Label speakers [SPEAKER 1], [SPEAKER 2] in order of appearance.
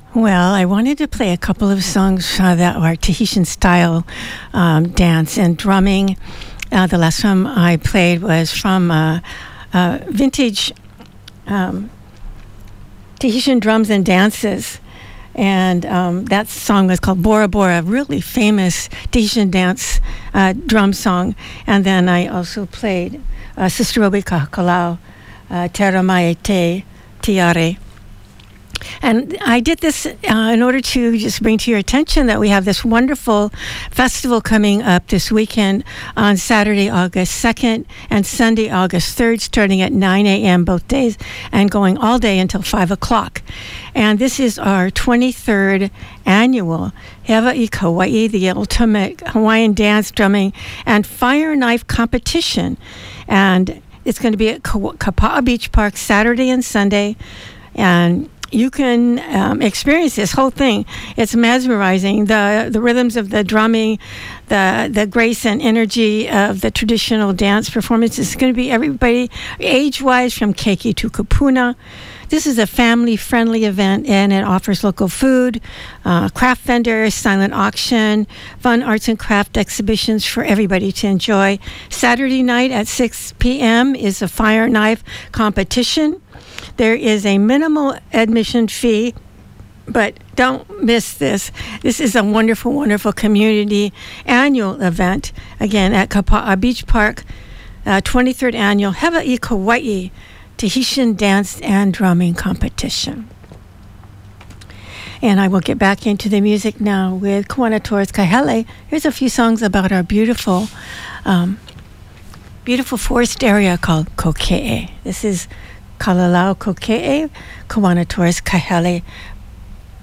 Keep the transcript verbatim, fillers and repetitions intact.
[SPEAKER 1] Well, I wanted to play a couple of songs uh, that are Tahitian style um, dance and drumming. Uh, the last time I played was from uh, uh, vintage um, Tahitian drums and dances. And um, that song was called Bora Bora, a really famous Tahitian dance uh, drum song. And then I also played uh, Sister Obi Kahakalau, uh, Tera Mai Te Tiare. And I did this uh, in order to just bring to your attention that we have this wonderful festival coming up this weekend on Saturday, August second and Sunday, August third, starting at nine a.m. both days and going all day until five o'clock. And this is our twenty-third annual Hewa'i Kauai, the ultimate Hawaiian dance, drumming, and fire knife competition. And it's going to be at Kapa'a Beach Park Saturday and Sunday. And you can um, experience this whole thing. It's mesmerizing. The the rhythms of the drumming, the the grace and energy of the traditional dance performance. It's going to be everybody, age-wise, from keiki to kupuna. This is a family-friendly event, and it offers local food, uh, craft vendors, silent auction, fun arts and craft exhibitions for everybody to enjoy. Saturday night at six p.m. is a fire knife competition. There is a minimal admission fee, but don't miss this. This is a wonderful, wonderful community annual event, again, at Kapa'a Beach Park, uh, twenty-third annual Hewa'i Kauai Tahitian Dance and Drumming Competition. And I will get back into the music now with Kawana Torres Kahele. Here's a few songs about our beautiful, um, beautiful forest area called Koke'e. This is Kalalau Koke'e, Kawana Torres Kahele,